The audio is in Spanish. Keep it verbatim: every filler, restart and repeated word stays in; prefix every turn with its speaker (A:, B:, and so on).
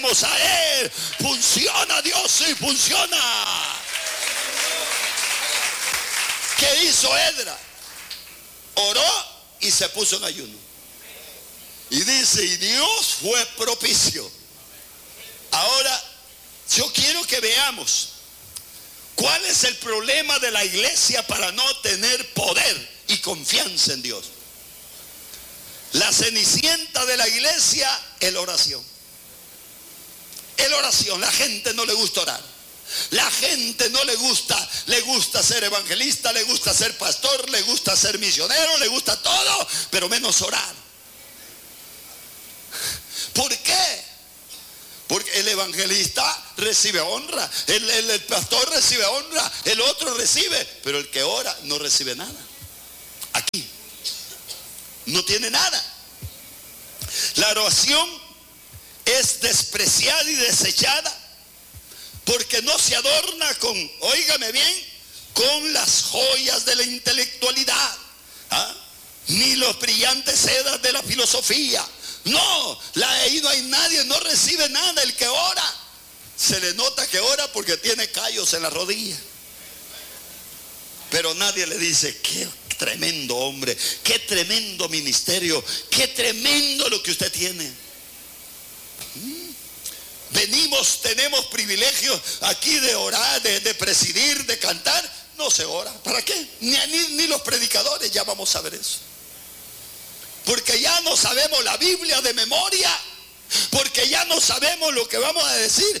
A: a Él. Funciona, Dios, sí, funciona. ¿Qué hizo Edra? Oró y se puso en ayuno. Y dice, y Dios fue propicio. Ahora, yo quiero que veamos cuál es el problema de la iglesia para no tener poder y confianza en Dios. La cenicienta de la iglesia es la oración. Es la oración. La gente no le gusta orar. La gente no le gusta, le gusta ser evangelista, le gusta ser pastor, le gusta ser misionero, le gusta todo, pero menos orar. ¿Por qué? Porque el evangelista recibe honra, el, el, el pastor recibe honra, el otro recibe, pero el que ora no recibe nada. Aquí no tiene nada. La oración es despreciada y desechada porque no se adorna con, óigame bien, con las joyas de la intelectualidad, ¿ah? Ni los brillantes sedas de la filosofía. No, la, ahí no hay nadie, no recibe nada. El que ora, se le nota que ora porque tiene callos en la rodilla. Pero nadie le dice, qué tremendo hombre, qué tremendo ministerio, qué tremendo lo que usted tiene. ¿Mm? Venimos, tenemos privilegios aquí de orar, de, de presidir, de cantar. No se ora. ¿Para qué? Ni, ni, ni los predicadores, ya vamos a ver eso. Porque ya no sabemos la Biblia de memoria. Porque ya no sabemos lo que vamos a decir.